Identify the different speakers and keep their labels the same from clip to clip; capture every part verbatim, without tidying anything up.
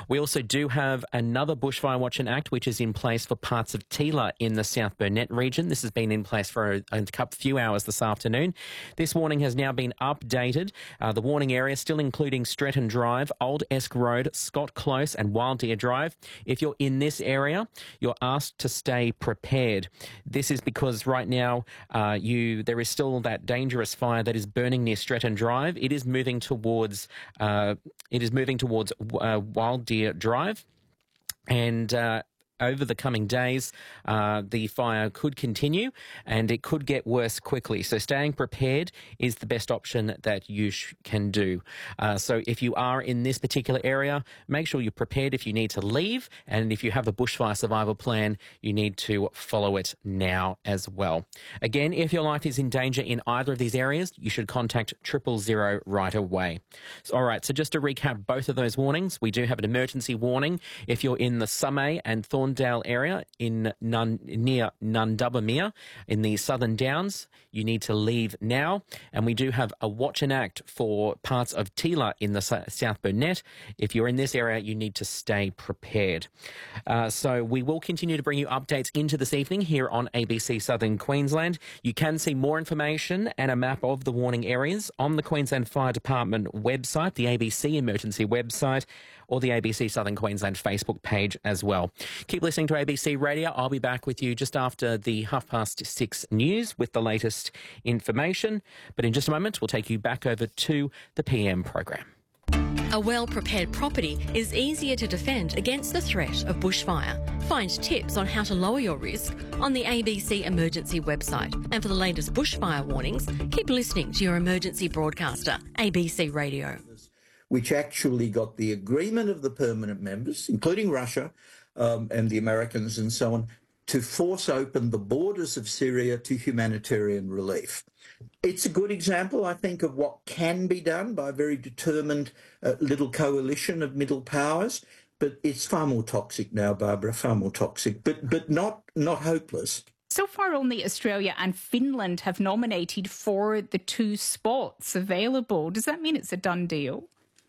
Speaker 1: We also do have another Bushfire Watch and Act, which is in place for parts of Tila in the South Burnett region. This has been in place for a, a couple, few hours this afternoon. This warning has now been updated. Uh, the warning area still including Stretton Drive, Old Esk Road, Scott Close and Wild Deer Drive. If you're in this area, you're asked to stay prepared. This is because right now uh, you there is still that dangerous fire that is burning near Stretton Drive. It is moving towards uh, it is moving towards uh, Wild Deer Drive, and uh, over the coming days, uh, the fire could continue and it could get worse quickly. So staying prepared is the best option that you sh- can do. Uh, so if you are in this particular area, make sure you're prepared if you need to leave. And if you have a bushfire survival plan, you need to follow it now as well. Again, if your life is in danger in either of these areas, you should contact triple zero right away. So, all right, so just to recap both of those warnings, we do have an emergency warning if you're in the Sumay and Thorndale area in Nun, near Nundubbermere in the Southern Downs. You need to leave now. And we do have a watch and act for parts of Tila in the South Burnett. If you're in this area, you need to stay prepared. Uh, so we will continue to bring you updates into this evening here on A B C Southern Queensland. You can see more information and a map of the warning areas on the Queensland Fire Department website, the A B C Emergency website, or the A B C Southern Queensland Facebook page as well. Keep listening to A B C Radio. I'll be back with you just after the half past six news with the latest information. But in just a moment, we'll take you back over to the P M program.
Speaker 2: A well-prepared property is easier to defend against the threat of bushfire. Find tips on how to lower your risk on the A B C Emergency website. And for the latest bushfire warnings, keep listening to your emergency broadcaster, A B C Radio.
Speaker 3: Which actually got the agreement of the permanent members, including Russia um, and the Americans and so on, to force open the borders of Syria to humanitarian relief. It's a good example, I think, of what can be done by a very determined uh, little coalition of middle powers, but it's far more toxic now, Barbara, far more toxic, but but not not hopeless.
Speaker 4: So far, only Australia and Finland have nominated for the two spots available. Does that mean it's a done deal?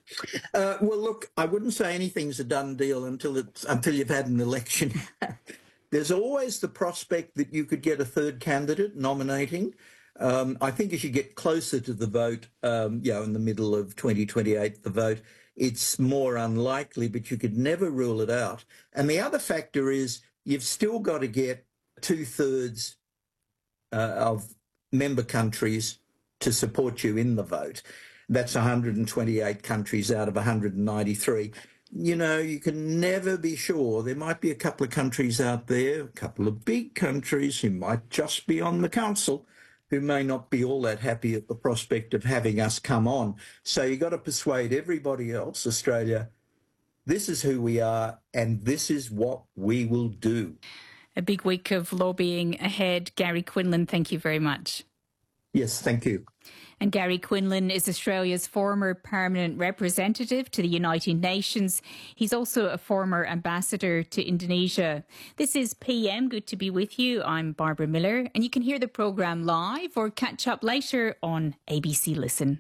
Speaker 3: Uh, well, look, I wouldn't say anything's a done deal until it's until you've had an election. There's always the prospect that you could get a third candidate nominating. Um, I think as you get closer to the vote, um, you know, in the middle of twenty twenty-eight, the vote, it's more unlikely, but you could never rule it out. And the other factor is you've still got to get two-thirds uh, of member countries to support you in the vote. That's one hundred twenty-eight countries out of one hundred ninety-three. You know, you can never be sure. There might be a couple of countries out there, a couple of big countries who might just be on the council, who may not be all that happy at the prospect of having us come on. So you've got to persuade everybody else, Australia, this is who we are and this is what we will do.
Speaker 4: A big week of lobbying ahead. Gary Quinlan, thank you very much.
Speaker 3: Yes, thank you.
Speaker 4: And Gary Quinlan is Australia's former permanent representative to the United Nations. He's also a former ambassador to Indonesia. This is P M. Good to be with you. I'm Barbara Miller, and you can hear the programme live or catch up later on A B C Listen.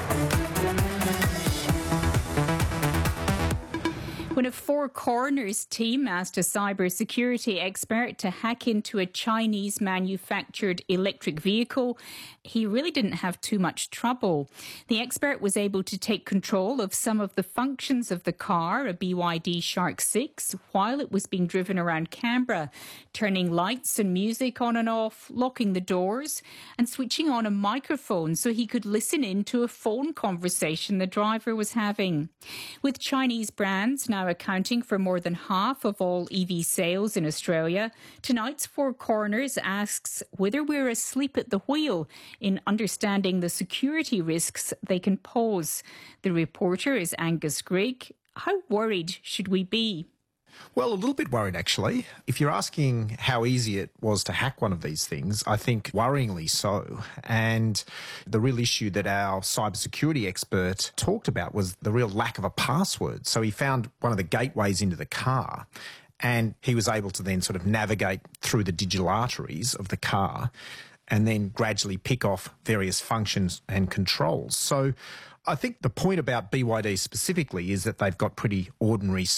Speaker 4: When a Four Corners team asked a cybersecurity expert to hack into a Chinese-manufactured electric vehicle, he really didn't have too much trouble. The expert was able to take control of some of the functions of the car, a B Y D Shark six, while it was being driven around Canberra, turning lights and music on and off, locking the doors, and switching on a microphone so he could listen in to a phone conversation the driver was having. With Chinese brands now accounting for more than half of all E V sales in Australia, tonight's Four Corners asks whether we're asleep at the wheel in understanding the security risks they can pose. The reporter is Angus Grigg. How worried should we be?
Speaker 5: Well, a little bit worried, actually. If you're asking how easy it was to hack one of these things, I think worryingly so. And the real issue that our cybersecurity expert talked about was the real lack of a password. So he found one of the gateways into the car, and he was able to then sort of navigate through the digital arteries of the car and then gradually pick off various functions and controls. So I think the point about B Y D specifically is that they've got pretty ordinary